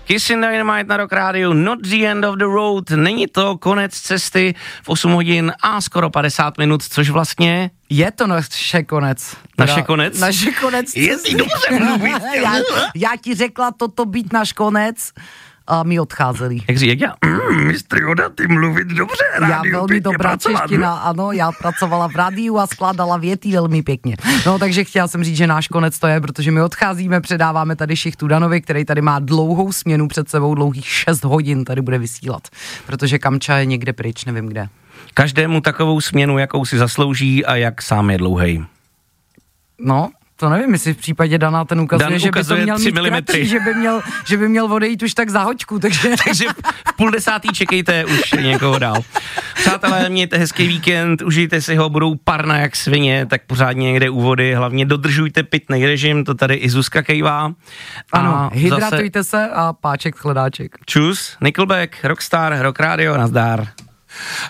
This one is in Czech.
Kissin Dynamite na Rock Radio, not the end of the road, není to konec cesty v 8 hodin a skoro 50 minut, což vlastně... Je to naše konec. Naše konec? Naše konec. Je ty dobře mluvit. Já ti řekla toto být náš konec a my odcházeli. Jak já? Mistr Joda, ty mluvit dobře. Já velmi dobrá čeština, ano, já pracovala v rádiu a skládala věty velmi pěkně. No, takže chtěla jsem říct, že náš konec to je, protože my odcházíme, předáváme tady šichtu Danovi, který tady má dlouhou směnu před sebou, dlouhých 6 hodin tady bude vysílat, protože Kamča je někde pryč, nevím kde. Každému takovou směnu, jakou si zaslouží a jak sám je dlouhej. No, to nevím, jestli v případě Dana ten ukazuje, Dan že by to měl mít kratší, že by měl odejít už tak za hoďku, takže v 9:30 čekejte už někoho dál. Přátelé, mějte hezký víkend, užijte si ho, budou parna jak svině, tak pořádně někde u vody, hlavně dodržujte pitný režim, to tady i Zuzka kejvá. Ano, hydratujte se a páček chledáček. Čus, Nickelback, Rockstar, Rock Radio, nazdar.